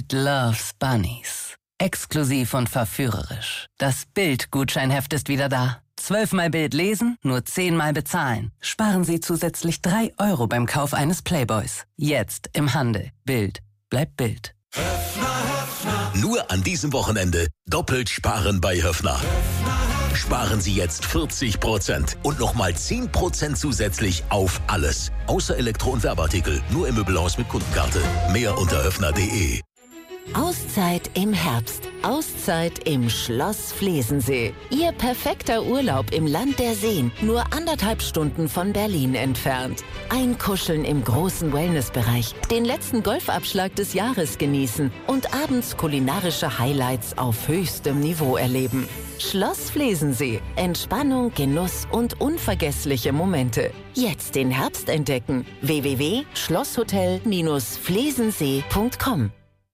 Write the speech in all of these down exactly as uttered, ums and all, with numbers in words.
Bild loves Bunnies. Exklusiv und verführerisch. Das Bild-Gutscheinheft ist wieder da. Zwölfmal Bild lesen, nur zehnmal bezahlen. Sparen Sie zusätzlich drei Euro beim Kauf eines Playboys. Jetzt im Handel. Bild. Bleibt Bild. Nur an diesem Wochenende doppelt sparen bei Höffner. Sparen Sie jetzt vierzig Prozent und nochmal zehn Prozent zusätzlich auf alles. Außer Elektro- und Werbeartikel. Nur im Möbelhaus mit Kundenkarte. Mehr unter höffner punkt de. Auszeit im Herbst. Auszeit im Schloss Flesensee. Ihr perfekter Urlaub im Land der Seen. Nur anderthalb Stunden von Berlin entfernt. Einkuscheln im großen Wellnessbereich. Den letzten Golfabschlag des Jahres genießen. Und abends kulinarische Highlights auf höchstem Niveau erleben. Schloss Flesensee. Entspannung, Genuss und unvergessliche Momente. Jetzt den Herbst entdecken. w w w punkt schlosshotel Bindestrich flesensee punkt com.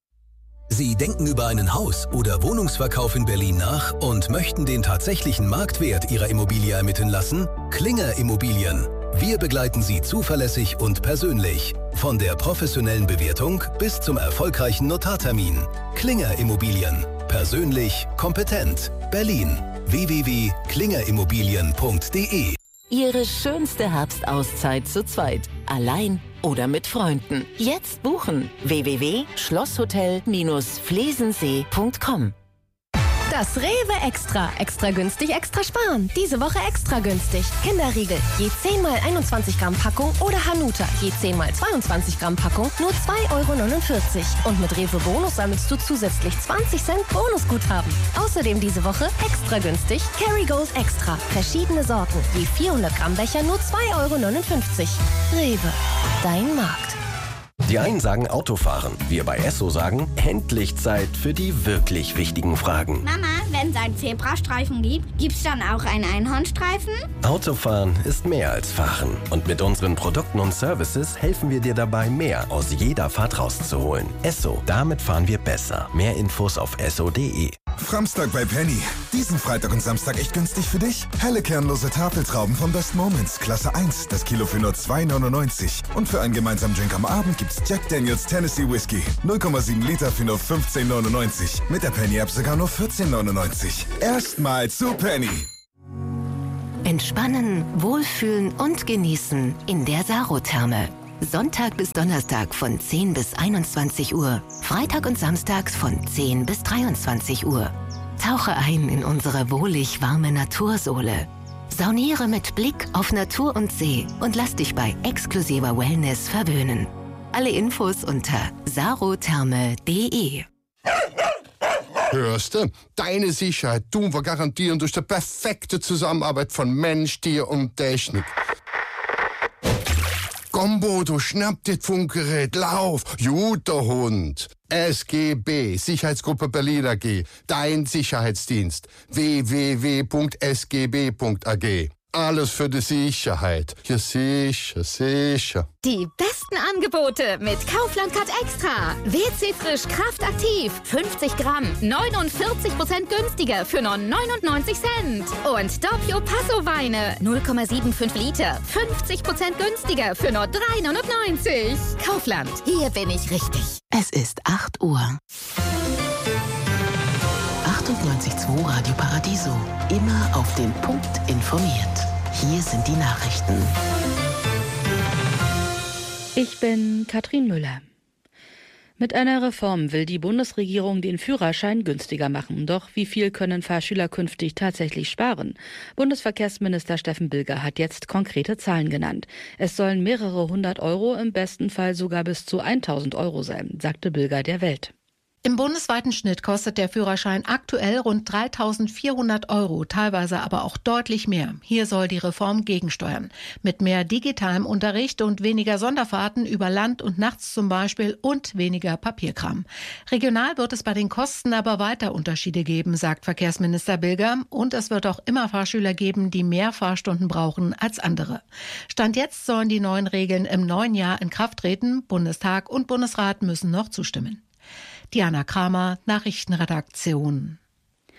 Sie denken über einen Haus- oder Wohnungsverkauf in Berlin nach und möchten den tatsächlichen Marktwert Ihrer Immobilie ermitteln lassen? Klinger Immobilien. Wir begleiten Sie zuverlässig und persönlich. Von der professionellen Bewertung bis zum erfolgreichen Notartermin. Klinger Immobilien. Persönlich, kompetent. Berlin. w w w punkt klinger immobilien punkt de. Ihre schönste Herbstauszeit zu zweit. Allein oder mit Freunden. Jetzt buchen. w w w punkt schlosshotel Bindestrich flesensee punkt com. Das Rewe Extra. Extra günstig, extra sparen. Diese Woche extra günstig. Kinderriegel. Je zehn mal einundzwanzig Gramm Packung oder Hanuta. Je zehn mal zweiundzwanzig Gramm Packung. Nur zwei Euro neunundvierzig. Und mit Rewe Bonus sammelst du zusätzlich zwanzig Cent Bonusguthaben. Außerdem diese Woche extra günstig. Kerrygold Extra. Verschiedene Sorten. Je vierhundert Gramm Becher nur zwei Euro neunundfünfzig. Rewe. Dein Markt. Die einen sagen Autofahren. Wir bei Esso sagen, endlich Zeit für die wirklich wichtigen Fragen. Mama, wenn es einen Zebrastreifen gibt, gibt's dann auch einen Einhornstreifen? Autofahren ist mehr als Fahren. Und mit unseren Produkten und Services helfen wir dir dabei, mehr aus jeder Fahrt rauszuholen. Esso, damit fahren wir besser. Mehr Infos auf esso punkt de. Framstag bei Penny. Diesen Freitag und Samstag echt günstig für dich. Helle kernlose Tafeltrauben von Best Moments, Klasse eins, das Kilo für nur zwei neunundneunzig. Und für einen gemeinsamen Drink am Abend gibt's Jack Daniels Tennessee Whiskey. null Komma sieben Liter für nur fünfzehn neunundneunzig. Mit der Penny-App sogar nur vierzehn neunundneunzig. Erstmal zu Penny. Entspannen, wohlfühlen und genießen in der Saro-Therme. Sonntag bis Donnerstag von zehn bis einundzwanzig Uhr. Freitag und samstags von zehn bis dreiundzwanzig Uhr. Tauche ein in unsere wohlig warme Natursohle. Sauniere mit Blick auf Natur und See und lass dich bei exklusiver Wellness verwöhnen. Alle Infos unter sarotherme punkt de. Hörst du? Deine Sicherheit tun wir garantieren durch die perfekte Zusammenarbeit von Mensch, Tier und Technik. Komm, Bodo, schnapp dir das Funkgerät, lauf! Guter Hund! S G B, Sicherheitsgruppe Berlin A G, dein Sicherheitsdienst. w w w punkt s g b punkt a g. Alles für die Sicherheit. Ja, sicher, sicher. Die besten Angebote mit Kaufland Cut Extra. W C Frisch Kraftaktiv. fünfzig Gramm. neunundvierzig Prozent günstiger für nur neunundneunzig Cent. Und Doppio Passo Weine. null Komma fünfundsiebzig Liter. fünfzig Prozent günstiger für nur drei neunundneunzig. Kaufland. Hier bin ich richtig. Es ist acht Uhr. achtundneunzig Komma zwei Radio Paradiso. Immer auf den Punkt informiert. Hier sind die Nachrichten. Ich bin Katrin Müller. Mit einer Reform will die Bundesregierung den Führerschein günstiger machen. Doch wie viel können Fahrschüler künftig tatsächlich sparen? Bundesverkehrsminister Steffen Bilger hat jetzt konkrete Zahlen genannt. Es sollen mehrere hundert Euro, im besten Fall sogar bis zu tausend Euro sein, sagte Bilger der Welt. Im bundesweiten Schnitt kostet der Führerschein aktuell rund dreitausendvierhundert Euro, teilweise aber auch deutlich mehr. Hier soll die Reform gegensteuern. Mit mehr digitalem Unterricht und weniger Sonderfahrten über Land und nachts zum Beispiel und weniger Papierkram. Regional wird es bei den Kosten aber weiter Unterschiede geben, sagt Verkehrsminister Bilger. Und es wird auch immer Fahrschüler geben, die mehr Fahrstunden brauchen als andere. Stand jetzt sollen die neuen Regeln im neuen Jahr in Kraft treten. Bundestag und Bundesrat müssen noch zustimmen. Diana Kramer, Nachrichtenredaktion.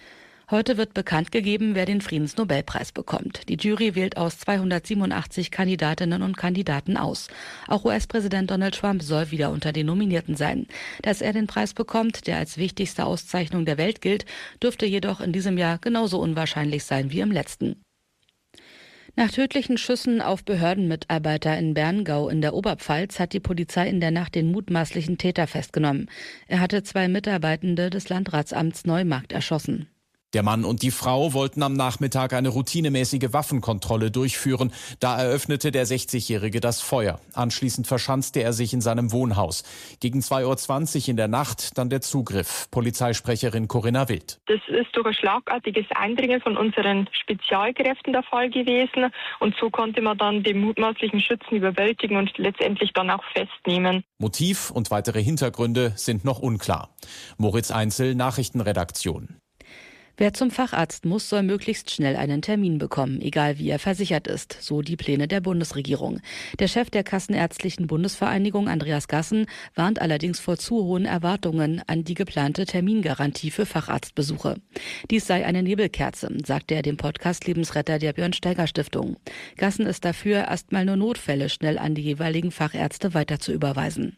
Heute wird bekannt gegeben, wer den Friedensnobelpreis bekommt. Die Jury wählt aus zweihundertsiebenundachtzig Kandidatinnen und Kandidaten aus. Auch U S-Präsident Donald Trump soll wieder unter den Nominierten sein. Dass er den Preis bekommt, der als wichtigste Auszeichnung der Welt gilt, dürfte jedoch in diesem Jahr genauso unwahrscheinlich sein wie im letzten. Nach tödlichen Schüssen auf Behördenmitarbeiter in Berngau in der Oberpfalz hat die Polizei in der Nacht den mutmaßlichen Täter festgenommen. Er hatte zwei Mitarbeitende des Landratsamts Neumarkt erschossen. Der Mann und die Frau wollten am Nachmittag eine routinemäßige Waffenkontrolle durchführen. Da eröffnete der sechzigjährige das Feuer. Anschließend verschanzte er sich in seinem Wohnhaus. Gegen zwei Uhr zwanzig in der Nacht dann der Zugriff. Polizeisprecherin Corinna Wild. Das ist durch ein schlagartiges Eindringen von unseren Spezialkräften der Fall gewesen. Und so konnte man dann den mutmaßlichen Schützen überwältigen und letztendlich dann auch festnehmen. Motiv und weitere Hintergründe sind noch unklar. Moritz Einzel, Nachrichtenredaktion. Wer zum Facharzt muss, soll möglichst schnell einen Termin bekommen, egal wie er versichert ist, so die Pläne der Bundesregierung. Der Chef der Kassenärztlichen Bundesvereinigung, Andreas Gassen, warnt allerdings vor zu hohen Erwartungen an die geplante Termingarantie für Facharztbesuche. Dies sei eine Nebelkerze, sagte er dem Podcast Lebensretter der Björn-Steiger-Stiftung. Gassen ist dafür, erstmal nur Notfälle schnell an die jeweiligen Fachärzte weiter zu überweisen.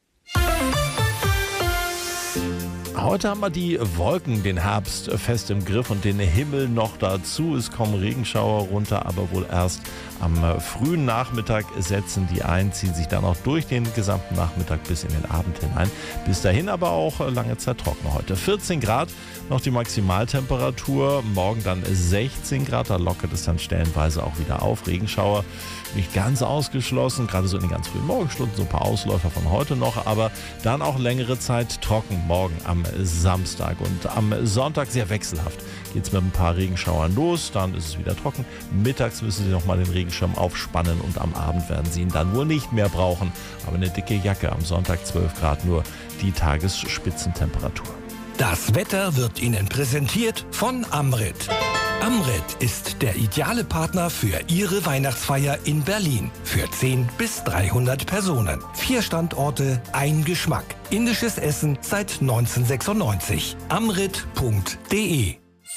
Heute haben wir die Wolken, den Herbst fest im Griff und den Himmel noch dazu. Es kommen Regenschauer runter, aber wohl erst am frühen Nachmittag setzen die ein, ziehen sich dann auch durch den gesamten Nachmittag bis in den Abend hinein. Bis dahin aber auch lange Zeit trocken heute. vierzehn Grad noch die Maximaltemperatur, morgen dann sechzehn Grad, da lockert es dann stellenweise auch wieder auf. Regenschauer nicht ganz ausgeschlossen, gerade so in den ganz frühen Morgenstunden, so ein paar Ausläufer von heute noch, aber dann auch längere Zeit trocken morgen am Samstag und am Sonntag sehr wechselhaft. Geht es mit ein paar Regenschauern los, dann ist es wieder trocken. Mittags müssen Sie nochmal den Regenschirm aufspannen und am Abend werden Sie ihn dann wohl nicht mehr brauchen. Aber eine dicke Jacke, am Sonntag zwölf Grad nur die Tagesspitzentemperatur. Das Wetter wird Ihnen präsentiert von Amrit. Amrit ist der ideale Partner für Ihre Weihnachtsfeier in Berlin. Für zehn bis dreihundert Personen. Vier Standorte, ein Geschmack. Indisches Essen seit neunzehnhundertsechsundneunzig. amrit punkt de.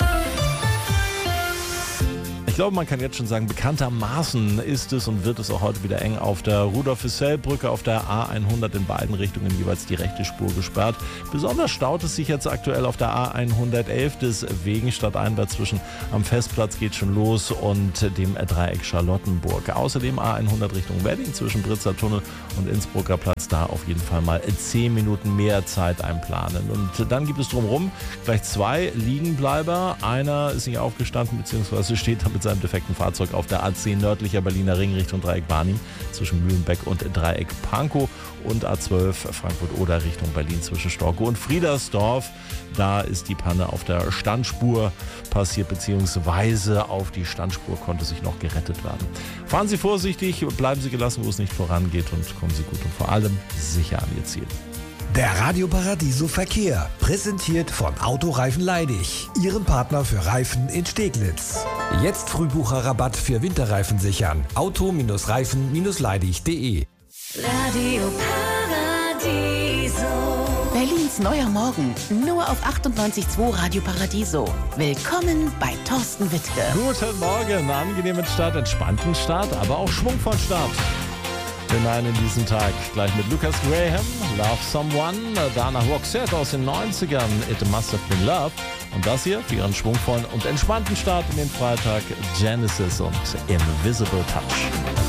Ich glaube, man kann jetzt schon sagen, bekanntermaßen ist es und wird es auch heute wieder eng auf der Rudolf-Hüssel-Brücke auf der A hundert in beiden Richtungen jeweils die rechte Spur gesperrt. Besonders staut es sich jetzt aktuell auf der A hundertelf, deswegen stadteinwärts zwischen am Festplatz geht schon los und dem Dreieck Charlottenburg. Außerdem A hundert Richtung Wedding zwischen Britzer Tunnel und Innsbrucker Platz, da auf jeden Fall mal zehn Minuten mehr Zeit einplanen. Und dann gibt es drumherum gleich zwei Liegenbleiber. Einer ist nicht aufgestanden bzw. steht damit mit seinem defekten Fahrzeug auf der A zehn nördlicher Berliner Ring Richtung Dreieck Barnim zwischen Mühlenbeck und Dreieck Pankow und A zwölf Frankfurt-Oder Richtung Berlin zwischen Storkow und Friedersdorf. Da ist die Panne auf der Standspur passiert, beziehungsweise auf die Standspur konnte sich noch gerettet werden. Fahren Sie vorsichtig, bleiben Sie gelassen, wo es nicht vorangeht und kommen Sie gut und vor allem sicher an Ihr Ziel. Der Radio Paradiso Verkehr, präsentiert von Autoreifen Leidig, Ihrem Partner für Reifen in Steglitz. Jetzt Frühbucherrabatt für Winterreifen sichern. Auto-Reifen-Leidig punkt de. Radio Paradiso. Berlins neuer Morgen, nur auf achtundneunzig Komma zwei Radio Paradiso. Willkommen bei Thorsten Wittke. Guten Morgen, angenehmen Start, entspannten Start, aber auch schwungvollen Start hinein in diesen Tag. Gleich mit Lucas Graham, Love Someone, danach Roxette aus den neunzigern, It Must Have Been Love. Und das hier für ihren schwungvollen und entspannten Start in den Freitag, Genesis und Invisible Touch.